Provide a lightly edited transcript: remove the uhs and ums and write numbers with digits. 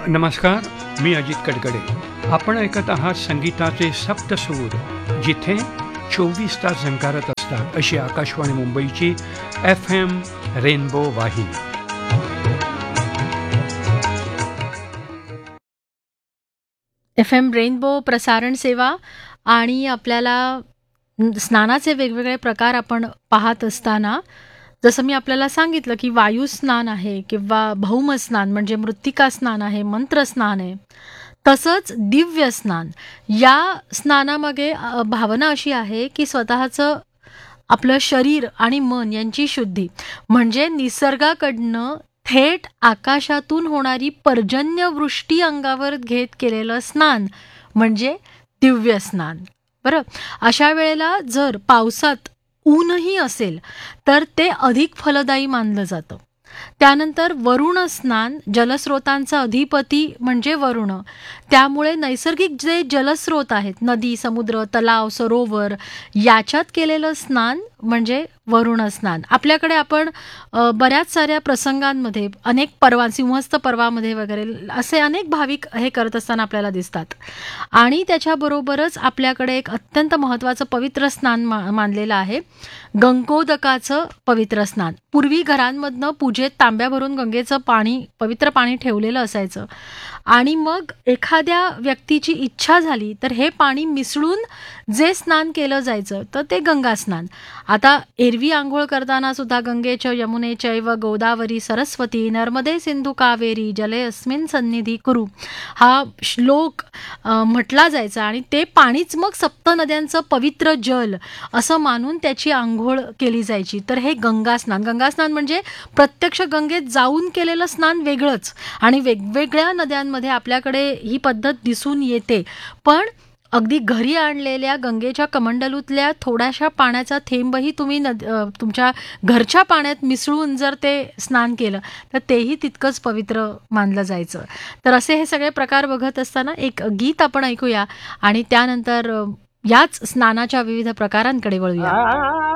नमस्कार, मी अजित कडकडे. आपण ऐकत आहात संगीताचे सप्तसूर, जिथे 24 तास झंकारत असतात अशी आकाशवाणी मुंबईची FM रेनबो वाहिनी. FM रेनबो प्रसारण सेवा आणि आपल्याला स्नानाचे वेगवेगळे प्रकार आपण पाहत असताना, जसं मी आपल्याला सांगितलं की वायुस्नान आहे किंवा भौमस्नान म्हणजे मृत्तिका स्नान आहे, मंत्रस्नान आहे. तसंच दिव्य स्नान. या स्नानामागे भावना अशी आहे की स्वतःचं आपलं शरीर आणि मन यांची शुद्धी, म्हणजे निसर्गाकडनं थेट आकाशातून होणारी पर्जन्यवृष्टी अंगावर घेत केलेलं स्नान म्हणजे दिव्य स्नान. बरं, अशा वेळेला जर पावसात ऊनही असेल तर ते अधिक फलदायी मानलं जातं. त्यानंतर वरुण स्नान. जलस्रोतांचा अधिपती म्हणजे वरुण, त्यामुळे नैसर्गिक जे जलस्रोत आहेत, नदी, समुद्र, तलाव, सरोवर, याच्यात केलेलं स्नान म्हणजे वरुण स्नान. आपल्याकडे आपण बऱ्याच साऱ्या प्रसंगांमध्ये, अनेक पर्वा, सिंहस्थ पर्वामध्ये वगैरे असे अनेक भाविक हे करत असताना आपल्याला दिसतात. आणि त्याच्याबरोबरच आपल्याकडे एक अत्यंत महत्त्वाचं पवित्र स्नान मानलेलं आहे, गंगोदकाचं पवित्र स्नान. पूर्वी घरांमधनं पूजेत तांब्या भरून गंगेचं पाणी, पवित्र पाणी ठेवलेलं असायचं आणि मग एखाद्या व्यक्तीची इच्छा झाली तर हे पाणी मिसळून जे स्नान केलं जायचं तर ते गंगा स्नान. आता एरवी आंघोळ करताना सुद्धा गंगेच यमुने चैव गोदावरी सरस्वती नर्मदे सिंधू कावेरी जले अस्मिन सन्निधी कुरु हा श्लोक म्हटला जायचा आणि ते पाणीच मग सप्त नद्यांचं पवित्र जल असं मानून त्याची आंघोळ केली जायची. तर हे गंगा स्नान. गंगा स्नान म्हणजे प्रत्यक्ष गंगेत जाऊन केलेलं स्नान वेगळंच आणि वेगवेगळ्या नद्यांमध्ये आपल्याकडे ही पद्धत दिसून येते. पण अगदी घरी आणलेल्या गंगेच्या कमंडलूतल्या थोड्याशा पाण्याचा थेंबही तुम्ही तुमच्या घरच्या पाण्यात मिसळून जर ते स्नान केलं तर तेही तितकंच पवित्र मानलं जायचं. तर असे हे सगळे प्रकार बघत असताना एक गीत आपण ऐकूया आणि त्यानंतर याच स्नानाच्या विविध प्रकारांकडे वळूया.